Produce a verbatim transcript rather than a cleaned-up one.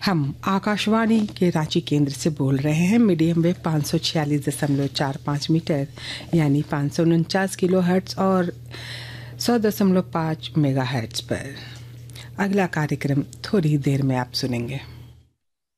हम आकाशवाणी के रांची केंद्र से बोल रहे हैं। मीडियम वेव पाँच सौ छियालीस दशमलव चार पाँच मीटर यानी पाँच सौ उनचास किलो हर्ट्ज और सौ दशमलव पाँच मेगा हर्ट्ज पर। अगला कार्यक्रम थोड़ी देर में आप सुनेंगे।